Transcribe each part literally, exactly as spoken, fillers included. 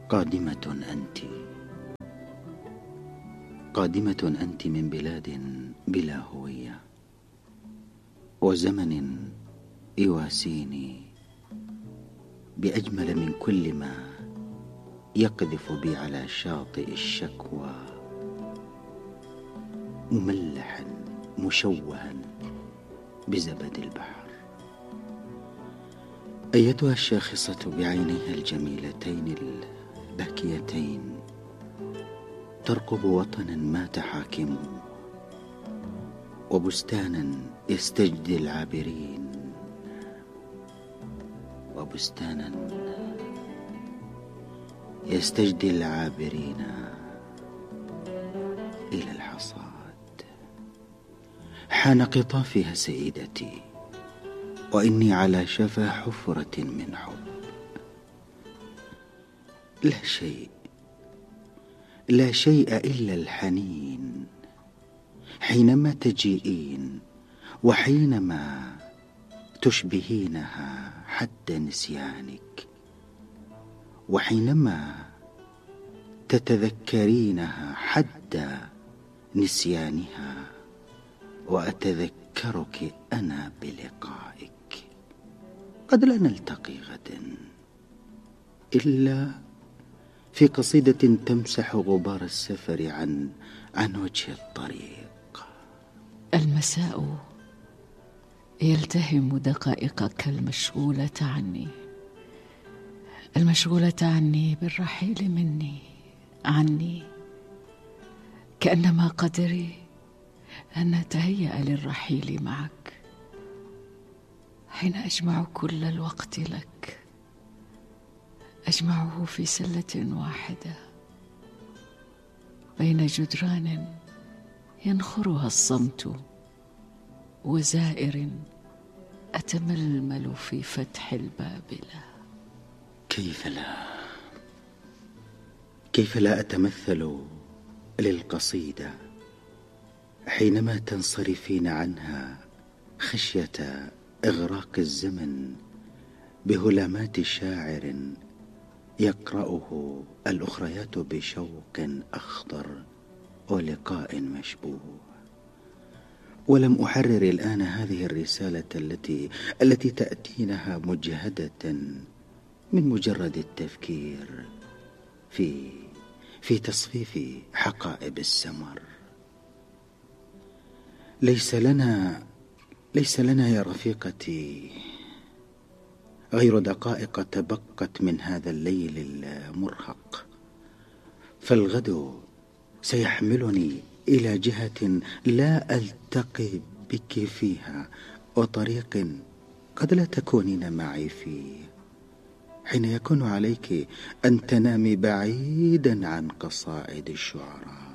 قادمة أنت، قادمة أنت من بلاد بلا هوية، وزمن يواسيني بأجمل من كل ما يقذف بي على شاطئ الشكوى، مملحا مشوها بزبد البحر. أيتها الشاخصة بعينيها الجميلتين الباكيتين، ترقب وطنا ما تحاكم، وبستانا يستجدي العابرين، وبستانا يستجدي العابرين إلى الحصاد. حان قطافها سيدتي، وإني على شفا حفرة من حب. لا شيء، لا شيء إلا الحنين حينما تجيئين، وحينما تشبهينها حد نسيانك، وحينما تتذكرينها حد نسيانها، وأتذكرك أنا بلقائك. قد لا نلتقي غدا إلا في قصيدة تمسح غبار السفر عن عن وجه الطريق. المساء يلتهم دقائقك المشغولة عني، المشغولة عني بالرحيل مني عني، كأنما قدري أن أتهيأ للرحيل معك، حين أجمع كل الوقت لك، أجمعه في سلة واحدة بين جدران ينخرها الصمت، وزائر أتململ في فتح الباب له. كيف لا، كيف لا أتمثل للقصيدة حينما تنصرفين عنها خشية إغراق الزمن بهلامات شاعر يقرأه الأخريات بشوق أخضر ولقاء مشبوه. ولم أحرر الآن هذه الرسالة التي التي تأتينها مجهدة من مجرد التفكير في في تصفيف حقائب السمر. ليس لنا ليس لنا يا رفيقتي غير دقائق تبقت من هذا الليل المرهق، فالغد سيحملني إلى جهة لا ألتقي بك فيها، وطريق قد لا تكونين معي فيه، حين يكون عليك أن تنامي بعيدا عن قصائد الشعراء.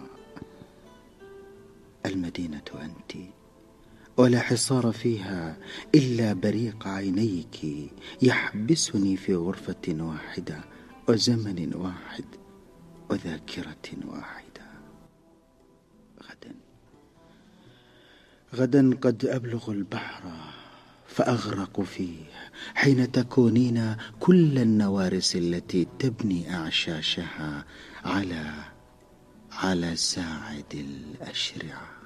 المدينة أنت، ولا حصار فيها إلا بريق عينيك يحبسني في غرفة واحدة وزمن واحد وذاكرة واحدة. غدا غدا قد أبلغ البحر فأغرق فيه، حين تكونين كل النوارس التي تبني أعشاشها على على ساعد الأشرعة.